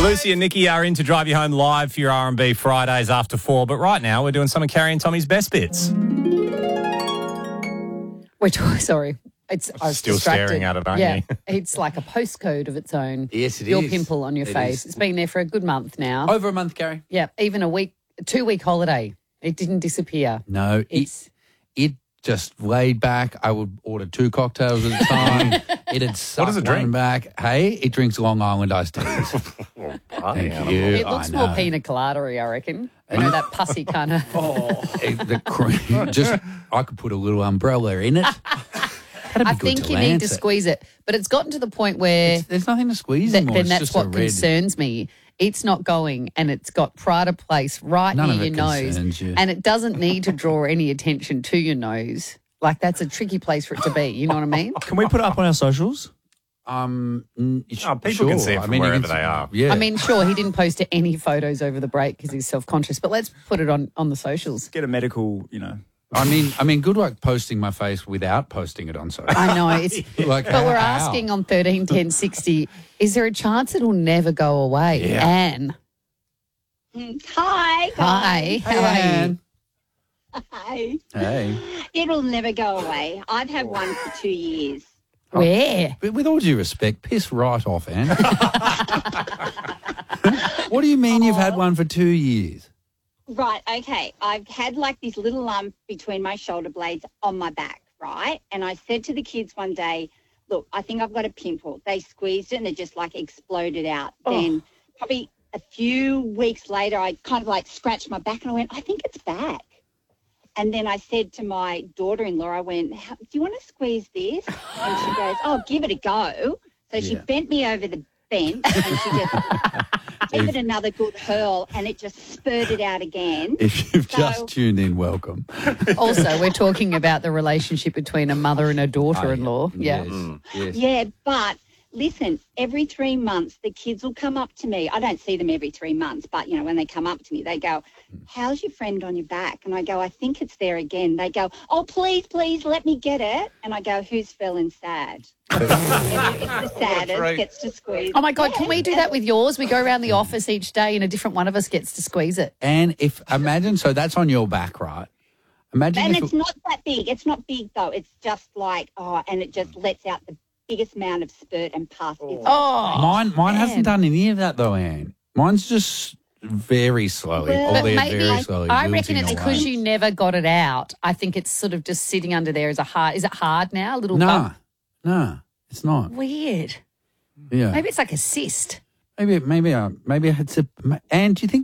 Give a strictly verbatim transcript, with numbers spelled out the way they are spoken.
Lucy and Nikki are in to drive you home live for your R and B Fridays after four. But right now, we're doing some of Carrie and Tommy's best bits. We're talking, sorry. It's I was Still distracted. staring at it, aren't yeah, you? it's like a postcode of its own. Yes, it Your is. pimple on your It face. is. It's been there for a good month now. Over a month, Carrie. Yeah, even a week, a two-week holiday. It didn't disappear. No, It's it, it just laid back. I would order two cocktails at a time. It'd suck does it one drink? back. Hey, it drinks Long Island iced teas. Thank you. it looks I more know. pina colada-y, I reckon. You know, that pussy kind of. It- the cream, just I could put a little umbrella in it. That'd be I good think to you need to Lancet. squeeze it, but it's gotten to the point where There's nothing to squeeze that, anymore. then It's that's just a what red. concerns me. It's not going, and it's got Prada Place right None near of your it nose, concerns you. and it doesn't need to draw any attention to your nose. Like that's a tricky place for it to be. You know what I mean? Can we put it up on our socials? Um, mm, sh- Oh, people can sure. see it I from mean, you wherever can- they are. Yeah. I mean, sure, he didn't post any photos over the break because he's self-conscious, but let's put it on, on the socials. Get a medical, you know. I mean, I mean, good luck posting my face without posting it on social. I know it's, Like, but we're how? asking on thirteen ten sixty. Is there a chance it'll never go away? Yeah. Anne, Hi, hi, guys. how are you? Anne. Hi. Hey. It'll never go away. I've had one for two years. Where? But with all due respect, piss right off, Anne. What do you mean you've had one for two years? Right, okay. I've had like this little lump between my shoulder blades on my back, right? And I said to the kids one day, look, I think I've got a pimple. They squeezed it and it just like exploded out. Then probably a few weeks later, I kind of like scratched my back and I went, I think it's back. And then I said to my daughter-in-law, I went, "How- do you want to squeeze this? And she goes, oh, give it a go. So she Yeah. bent me over the bench and she just gave it another good hurl and it just spurted out again. If you've So- just tuned in, welcome. Also, we're talking about the relationship between a mother and a daughter-in-law. Yeah. Yes. yes. Yeah, but listen, every three months the kids will come up to me. I don't see them every three months, but, you know, when they come up to me, they go, how's your friend on your back? And I go, I think it's there again. They go, oh, please, please, let me get it. And I go, who's feeling sad? And it's the saddest right. gets to squeeze. Oh, my God, can we do that with yours? We go around the office each day and a different one of us gets to squeeze it. And if, imagine, so that's on your back, right? Imagine And if it's not that big. It's not big, though. It's just like, oh, and it just lets out the biggest amount of spurt and pus. It's Oh, Mine, mine Anne. hasn't done any of that though, Anne. Mine's just very slowly, Well, But albeit maybe very slowly. I reckon wilting it's away. because you never got it out. I think it's sort of just sitting under there as a hard. Is it hard now? A little No, bump? no, it's not. Weird. Yeah, Maybe it's like a cyst. maybe, maybe, uh, maybe it's a. And do you think